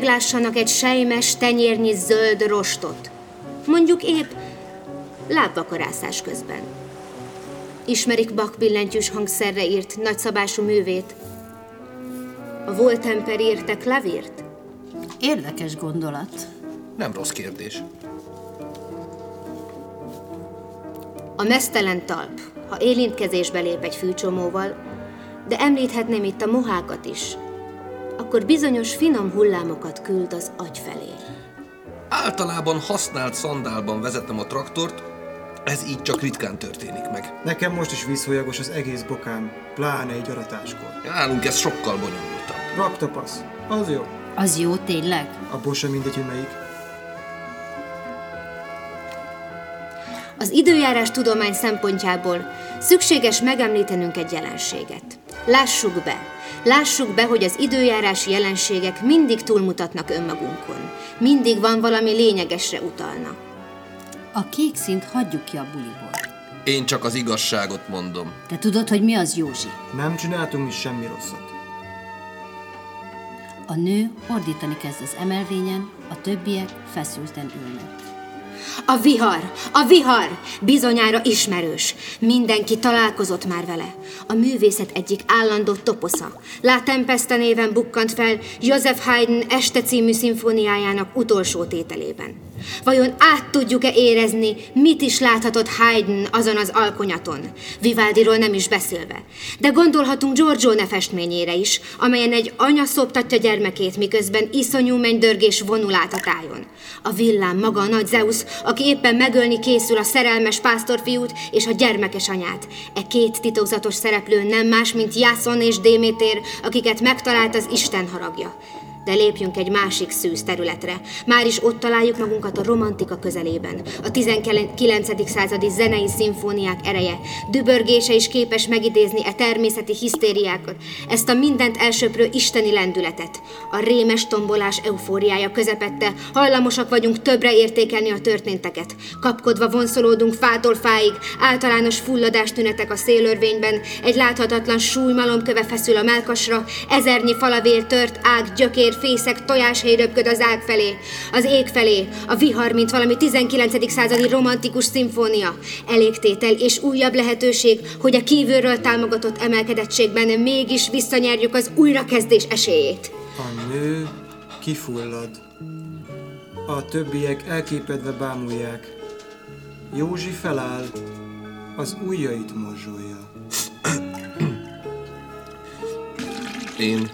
meglássanak egy selymes, tenyérnyi zöld rostot. Mondjuk épp lábvakarászás közben. Ismerik Bach billentyűs hangszerre írt nagyszabású művét? A Voltemper írte klavírt? Érdekes gondolat. Nem rossz kérdés. A meztelen talp, ha érintkezésbe lép egy fűcsomóval, de említhetném itt a mohákat is, akkor bizonyos finom hullámokat küld az agy felé. Általában használt szandálban vezetem a traktort, ez így csak ritkán történik meg. Nekem most is vízfolyagos az egész bokám, pláne egy aratáskor. Nálunk ez sokkal bonyolultabb. Raktapasz, az jó. Az jó, tényleg? Abból sem mindegy, hogy melyik. Az időjárás tudomány szempontjából szükséges megemlítenünk egy jelenséget. Lássuk be, hogy az időjárási jelenségek mindig túlmutatnak önmagunkon. Mindig van valami lényegesre utalna. A kék színt hagyjuk ki a buliból. Én csak az igazságot mondom. Te tudod, hogy mi az, Józsi? Nem csináltunk mi semmi rosszat. A nő ordítani kezd az emelvényen, a többiek feszülten ülnek. A vihar! Bizonyára ismerős. Mindenki találkozott már vele. A művészet egyik állandó toposza. La Tempesta néven bukkant fel Joseph Haydn Este című szimfóniájának utolsó tételében. Vajon át tudjuk-e érezni, mit is láthatott Haydn azon az alkonyaton? Vivaldiról nem is beszélve. De gondolhatunk Giorgione festményére is, amelyen egy anya szoptatja gyermekét, miközben iszonyú mennydörgés vonul át a tájon. A villám maga a nagy Zeus, aki éppen megölni készül a szerelmes pásztorfiút és a gyermekes anyát. E két titokzatos szereplő nem más, mint Jászon és Démétér, akiket megtalált az Isten haragja. De lépjünk egy másik szűz területre. Már is ott találjuk magunkat a romantika közelében. A 19. századi zenei szimfóniák ereje, dübörgése is képes megidézni e természeti hisztériákat, ezt a mindent elsöprő isteni lendületet. A rémes tombolás eufóriája közepette hajlamosak vagyunk többre értékelni a történteket. Kapkodva vonszolódunk fától fáig, általános fulladástünetek a szélörvényben, egy láthatatlan súlymalomköve feszül a mellkasra, ezernyi falavér tört ág, gyökér, fészek, tojáshéj röpköd az ág felé, az ég felé, a vihar, mint valami 19. századi romantikus szimfónia. Elégtétel és újabb lehetőség, hogy a kívülről támogatott emelkedettségben mégis visszanyerjük az újrakezdés esélyét. A nő kifullad. A többiek elképedve bámulják. Józsi feláll, az ujjait morzsolja. Én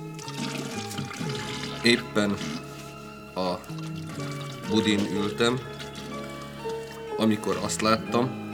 éppen a budin ültem, amikor azt láttam,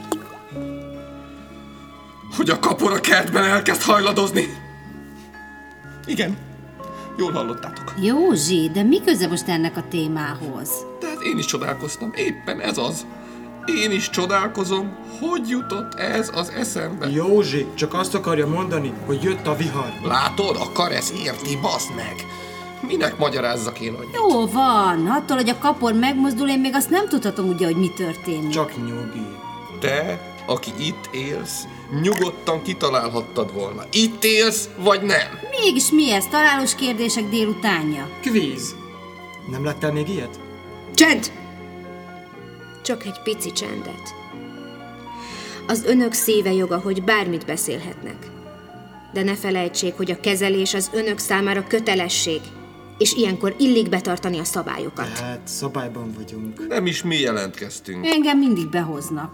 hogy a kapor a kertben elkezd hajladozni. Igen, jól hallottátok. Józsi, de mi köze most ennek a témához? Tehát én is csodálkoztam, éppen ez az. Én is csodálkozom, hogy jutott ez az eszembe. Józsi csak azt akarja mondani, hogy jött a vihar. Látod, a karesz érti, baszd meg! Minek magyarázzak én annyit? Jó van, attól, hogy a kapor megmozdul, én még azt nem tudhatom ugye, hogy mi történik. Csak nyugi. Te, aki itt élsz, nyugodtan kitalálhattad volna. Itt élsz, vagy nem? Mégis mi ez? Találós kérdések délutánja. Kvíz. Nem láttál még ilyet? Csend! Csak egy pici csendet. Az önök szíve joga, hogy bármit beszélhetnek. De ne felejtsék, hogy a kezelés az önök számára kötelesség, és ilyenkor illik betartani a szabályokat. Hát, szabályban vagyunk. Nem is mi jelentkeztünk. Engem mindig behoznak.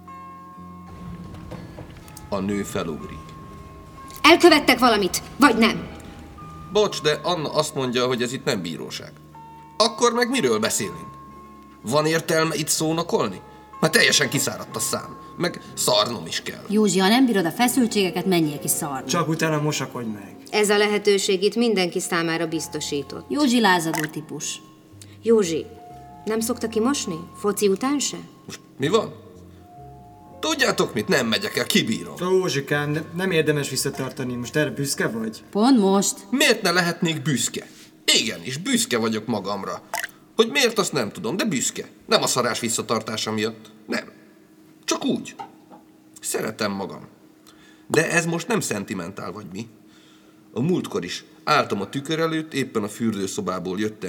A nő felugrik. Elkövettek valamit, vagy nem? Bocs, de Anna azt mondja, hogy ez itt nem bíróság. Akkor meg miről beszélünk? Van értelme itt szónokolni? Már teljesen kiszáradt a szám. Meg szarnom is kell. Józsi, ha nem bírod a feszültségeket, menjél ki szarni. Csak utána mosakodj meg. Ez a lehetőség itt mindenki számára biztosított. Józsi lázadó típus. Józsi, nem szokta kimosni? Foci után se? Most mi van? Tudjátok mit? Nem megyek el, kibírom. Józsikám, nem érdemes visszatartani. Most erre büszke vagy? Pont most. Miért ne lehetnék büszke? Igenis, büszke vagyok magamra. Hogy miért, azt nem tudom, de büszke. Nem a szarás visszatartása miatt. Nem. Csak úgy. Szeretem magam. De ez most nem szentimentál vagy mi. A múltkor is álltam a tükör előtt, éppen a fürdőszobából jöttem